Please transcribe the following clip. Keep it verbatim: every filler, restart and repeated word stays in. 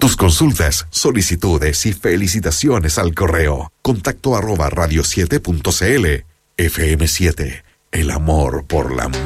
Tus consultas, solicitudes y felicitaciones al correo contacto arroba radio siete punto c l. F M siete, el amor por la